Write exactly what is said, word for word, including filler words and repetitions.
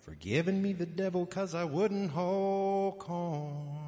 for giving me the devil 'cause I wouldn't hold corn.